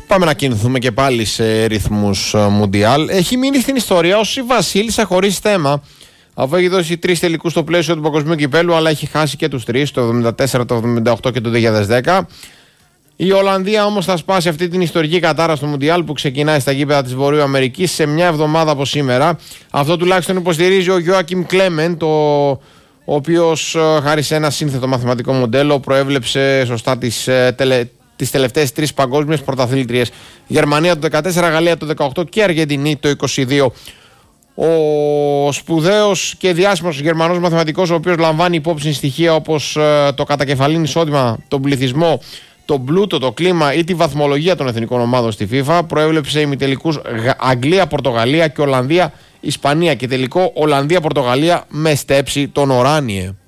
Πάμε να κινηθούμε και πάλι σε ρυθμούς Μουντιάλ. Έχει μείνει στην ιστορία ως η Βασίλισσα χωρίς θέμα, αφού έχει δώσει 3 τελικούς στο πλαίσιο του Παγκοσμίου Κυπέλλου, αλλά έχει χάσει και τους 3, το 74, το 78 και το 2010. Η Ολλανδία όμως θα σπάσει αυτή την ιστορική κατάρα στο Μουντιάλ που ξεκινάει στα γήπεδα της Βορείου Αμερικής σε μια εβδομάδα από σήμερα. Αυτό τουλάχιστον υποστηρίζει ο Γιόακιμ Κλέμεντ, ο οποίος χάρη σε ένα σύνθετο μαθηματικό μοντέλο προέβλεψε σωστά τις τελευταίες 3 παγκόσμιες πρωταθλήτριες. Γερμανία το 14, Γαλλία το 18 και Αργεντινή το 22. Ο σπουδαίος και διάσημος Γερμανός μαθηματικός, ο οποίος λαμβάνει υπόψη στοιχεία όπως το κατακεφαλήν εισόδημα, τον πληθυσμό, τον πλούτο, το κλίμα ή τη βαθμολογία των εθνικών ομάδων στη FIFA, προέβλεψε ημιτελικούς Αγγλία, Πορτογαλία και Ολλανδία, Ισπανία και τελικό Ολλανδία-Πορτογαλία με στέψη τον Οράνιε.